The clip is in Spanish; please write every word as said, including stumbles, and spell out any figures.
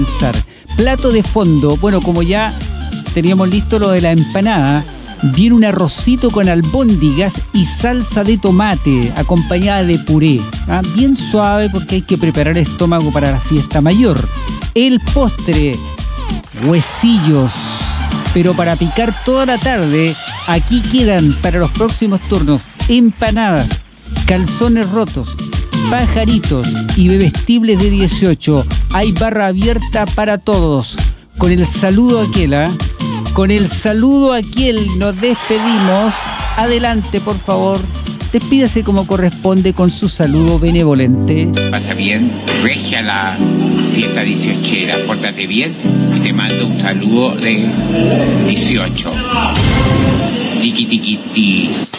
Plato de fondo, bueno, como ya teníamos listo lo de la empanada, viene un arrocito con albóndigas y salsa de tomate acompañada de puré, ¿ah? Bien suave porque hay que preparar el estómago para la fiesta mayor. El postre, huesillos, pero para picar toda la tarde, aquí quedan para los próximos turnos empanadas, calzones rotos, pajaritos y bebestibles de dieciocho. Hay barra abierta para todos. Con el saludo aquel, ¿eh? Con el saludo aquel nos despedimos. Adelante, por favor. Despídase como corresponde con su saludo benevolente. Pasa bien, regia la fiesta dieciochera, pórtate bien y te mando un saludo de dieciocho. Tiki tiki tiki.